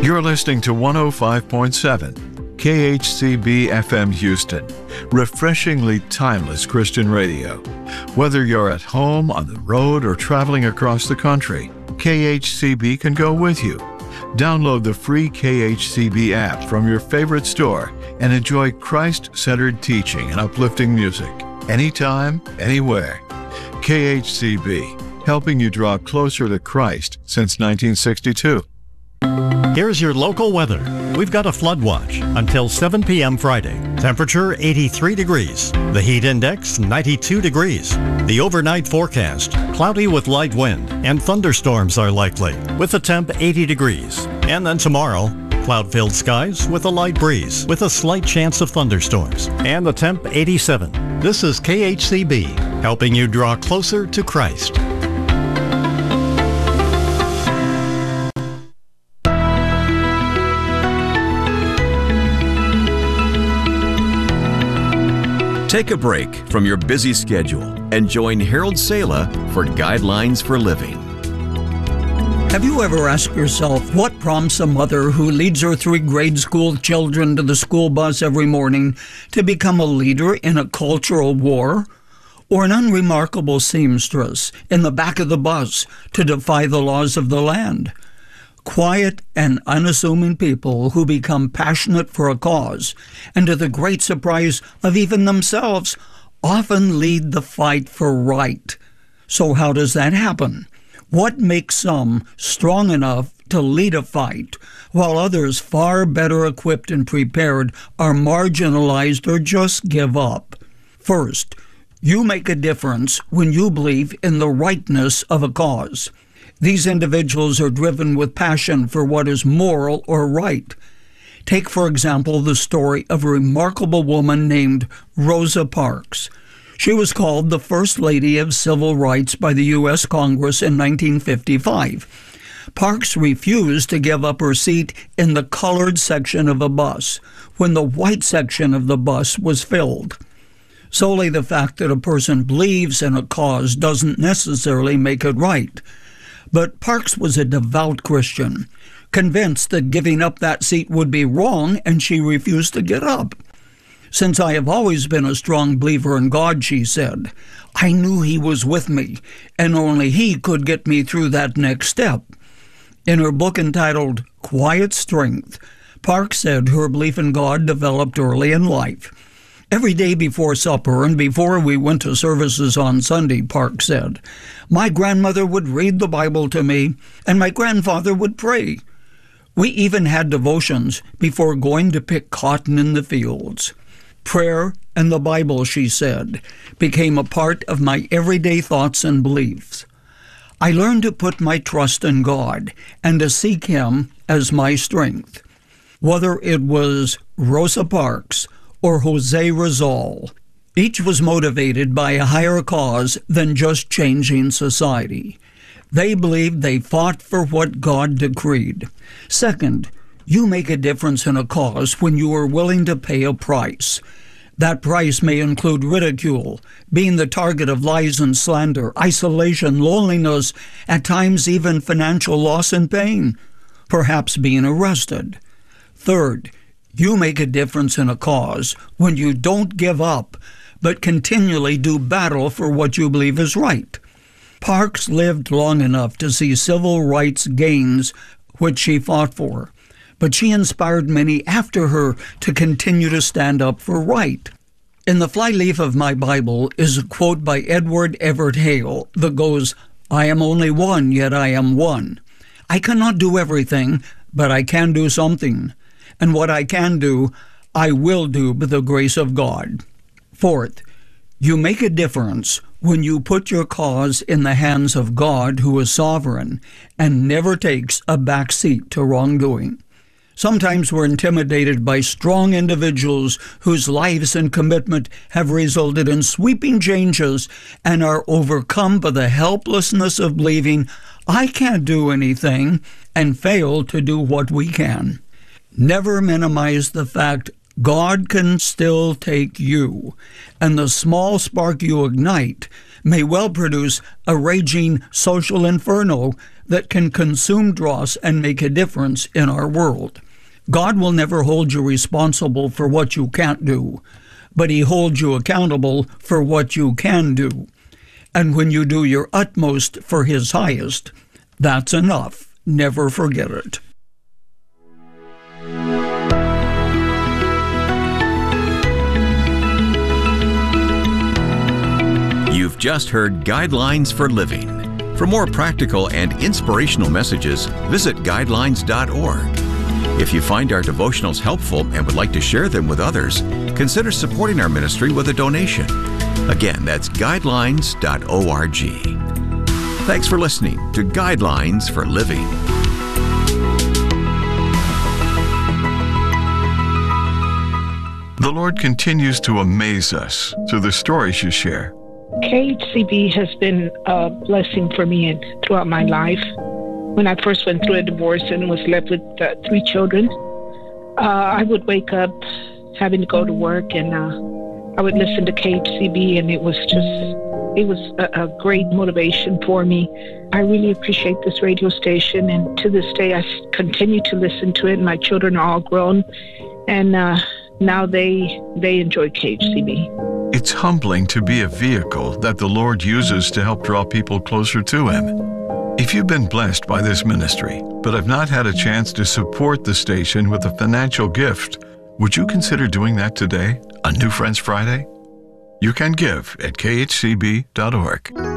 You're listening to 105.7 KHCB FM Houston, refreshingly timeless Christian radio. Whether you're at home, on the road, or traveling across the country, KHCB can go with you. Download the free KHCB app from your favorite store and enjoy Christ-centered teaching and uplifting music anytime, anywhere. KHCB, helping you draw closer to Christ since 1962. Here's your local weather. We've got a flood watch until 7 p.m. Friday. Temperature 83 degrees. The heat index 92 degrees. The overnight forecast, cloudy with light wind and thunderstorms are likely with a temp 80 degrees. And then tomorrow, cloud-filled skies with a light breeze with a slight chance of thunderstorms and the temp 87. This is KHCB, helping you draw closer to Christ. Take a break from your busy schedule and join Harold Sala for Guidelines for Living. Have you ever asked yourself what prompts a mother who leads her 3 grade school children to the school bus every morning to become a leader in a cultural war? Or an unremarkable seamstress in the back of the bus to defy the laws of the land? Quiet and unassuming people who become passionate for a cause, and to the great surprise of even themselves, often lead the fight for right. So how does that happen? What makes some strong enough to lead a fight, while others far better equipped and prepared are marginalized or just give up? First, you make a difference when you believe in the rightness of a cause. These individuals are driven with passion for what is moral or right. Take, for example, the story of a remarkable woman named Rosa Parks. She was called the First Lady of Civil Rights by the U.S. Congress in 1955. Parks refused to give up her seat in the colored section of a bus when the white section of the bus was filled. Solely the fact that a person believes in a cause doesn't necessarily make it right. But Parks was a devout Christian, convinced that giving up that seat would be wrong, and she refused to get up. Since I have always been a strong believer in God, she said, I knew He was with me, and only He could get me through that next step. In her book entitled Quiet Strength, Parks said her belief in God developed early in life. Every day before supper and before we went to services on Sunday, Parks said, my grandmother would read the Bible to me, and my grandfather would pray. We even had devotions before going to pick cotton in the fields. Prayer and the Bible, she said, became a part of my everyday thoughts and beliefs. I learned to put my trust in God and to seek Him as my strength. Whether it was Rosa Parks or Jose Rizal, each was motivated by a higher cause than just changing society. They believed they fought for what God decreed. Second, you make a difference in a cause when you are willing to pay a price. That price may include ridicule, being the target of lies and slander, isolation, loneliness, at times even financial loss and pain, perhaps being arrested. Third, you make a difference in a cause when you don't give up, but continually do battle for what you believe is right. Parks lived long enough to see civil rights gains, which she fought for, but she inspired many after her to continue to stand up for right. In the flyleaf of my Bible is a quote by Edward Everett Hale that goes, I am only one, yet I am one. I cannot do everything, but I can do something. And what I can do, I will do by the grace of God. Fourth, you make a difference when you put your cause in the hands of God, who is sovereign and never takes a back seat to wrongdoing. Sometimes we're intimidated by strong individuals whose lives and commitment have resulted in sweeping changes and are overcome by the helplessness of believing, I can't do anything, and fail to do what we can. Never minimize the fact God can still take you, and the small spark you ignite may well produce a raging social inferno that can consume dross and make a difference in our world. God will never hold you responsible for what you can't do, but He holds you accountable for what you can do. And when you do your utmost for His highest, that's enough. Never forget it. You've just heard Guidelines for Living. For more practical and inspirational messages, visit guidelines.org. If you find our devotionals helpful and would like to share them with others, consider supporting our ministry with a donation. Again, that's guidelines.org. Thanks for listening to Guidelines for Living. The Lord continues to amaze us through the stories you share. KHCB has been a blessing for me throughout my life. When I first went through a divorce and was left with 3 children, I would wake up having to go to work, and I would listen to KHCB, and it was a great motivation for me. I really appreciate this radio station, and to this day I continue to listen to it. My children are all grown, and now they enjoy KHCB. It's humbling to be a vehicle that the Lord uses to help draw people closer to Him. If you've been blessed by this ministry, but have not had a chance to support the station with a financial gift, would you consider doing that today on New Friends Friday? You can give at khcb.org.